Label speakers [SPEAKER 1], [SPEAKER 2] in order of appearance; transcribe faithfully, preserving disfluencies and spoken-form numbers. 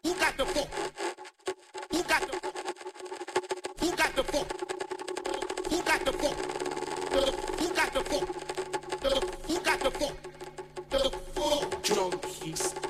[SPEAKER 1] Who got the funk? Who got the funk? Who got the funk? Who got the funk? Who got the funk? Who got the funk? Drum piece.